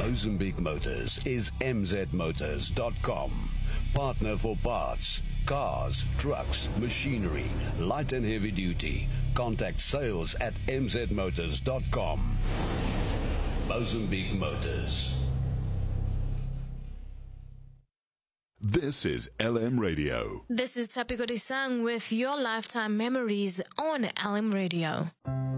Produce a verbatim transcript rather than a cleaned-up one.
Mozambique Motors is m z motors dot com. Partner for parts, cars, trucks, machinery, light and heavy duty. Contact sales at m z motors dot com. Mozambique Motors. This is L M Radio. This is Tapiko Disang with your lifetime memories on L M Radio.